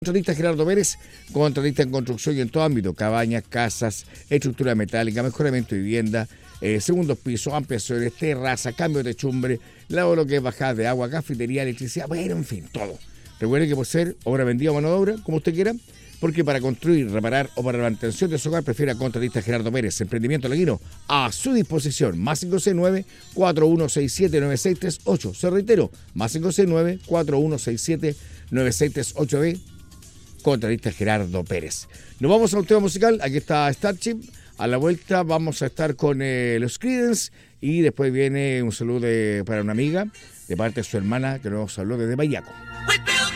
Contratista Gerardo Pérez, contratista en construcción y en todo ámbito, cabañas, casas, estructura metálica, mejoramiento de vivienda, segundos pisos, ampliaciones, terraza, cambio de techumbre, lado lo que es bajada de agua, cafetería, electricidad, bueno, en fin, todo. Recuerde que por ser obra vendida o mano de obra, como usted quiera, porque para construir, reparar o para la mantención de su hogar prefiere a contratista Gerardo Pérez, emprendimiento laguino a su disposición, más 569-4167-9638. Se reitero, más 569-4167-9638B. Contratista Gerardo Pérez. Nos vamos a un tema musical. Aquí está Starship. A la vuelta vamos a estar con los Creedence. Y después viene un saludo para una amiga de parte de su hermana que nos habló desde Bayaco.